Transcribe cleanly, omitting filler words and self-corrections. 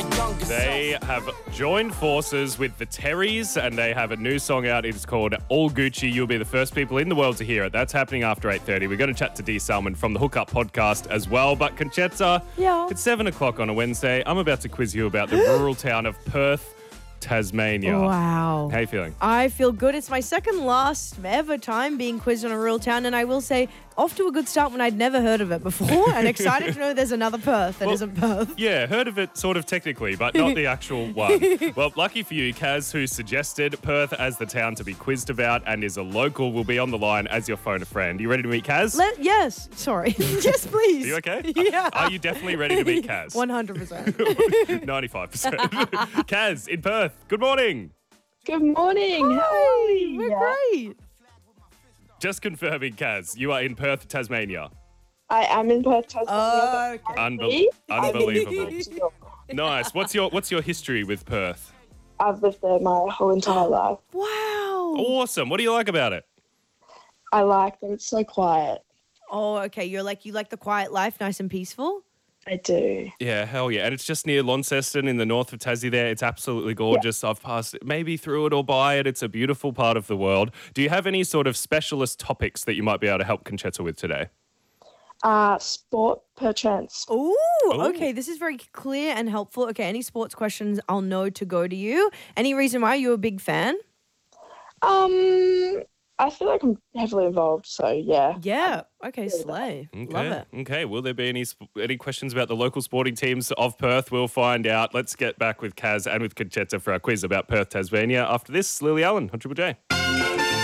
They have joined forces with the Terrys and they have a new song out. It's called All Gucci. You'll be the first people in the world to hear it. That's happening after 8:30. We're going to chat to Dee Salmon from the Hookup podcast as well. But Conchetta, it's 7 o'clock on a Wednesday. I'm about to quiz you about the rural town of Perth, Tasmania. Wow. How you feeling? I feel good. It's my second last ever time being quizzed on a rural town, and I will say, off to a good start when I'd never heard of it before, and excited to know there's another Perth that isn't Perth. Yeah, heard of it sort of technically, but not the actual one. Well, lucky for you, Kaz, who suggested Perth as the town to be quizzed about and is a local, will be on the line as your phone a friend. You ready to meet Kaz? Yes. Sorry. Yes, please. Are you okay? Yeah. Are you definitely ready to meet Kaz? 100%. 95%. Kaz, in Perth, good morning. Good morning. Hi, we're great. Just confirming, Kaz, you are in Perth, Tasmania. I am in Perth, Tasmania. Okay. Unbelievable. Nice. What's your history with Perth? I've lived there my whole entire life. Wow. Awesome. What do you like about it? I like that it's so quiet. Oh, okay. You like the quiet life, nice and peaceful? I do. Yeah, hell yeah. And it's just near Launceston in the north of Tassie there. It's absolutely gorgeous. Yeah. I've passed maybe through it or by it. It's a beautiful part of the world. Do you have any sort of specialist topics that you might be able to help Conchetta with today? Sport, perchance. Ooh, okay. This is very clear and helpful. Okay, any sports questions, I'll know to go to you. Any reason why you're a big fan? I feel like I'm heavily involved, so yeah. Yeah. Okay, slay. Okay. Love it. Okay. Will there be any questions about the local sporting teams of Perth? We'll find out. Let's get back with Kaz and with Conchetta for our quiz about Perth, Tasmania. After this, Lily Allen on Triple J.